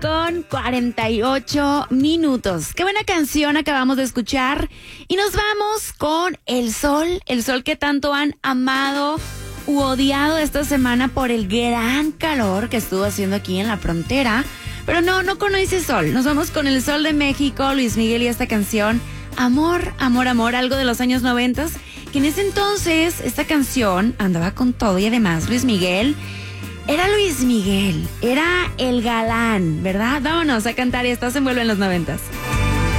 con 48 minutos. Qué buena canción acabamos de escuchar. Y nos vamos con el sol que tanto han amado u odiado esta semana por el gran calor que estuvo haciendo aquí en la frontera. Pero no con ese sol. Nos vamos con el sol de México, Luis Miguel y esta canción, Amor, Amor, Amor, algo de los años 90, que en ese entonces esta canción andaba con todo y además Luis Miguel era el galán, ¿verdad? Vámonos a cantar y estás en Vuelve en los 90.